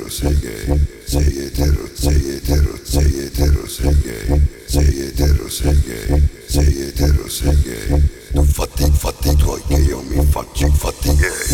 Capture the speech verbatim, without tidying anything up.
etero, sei gay, sei etero, sei etero, sei etero, sei gay, sei etero, sei gay, sei etero, sei gay. Tu fatti i fatti tuoi che io mi faccio i fatti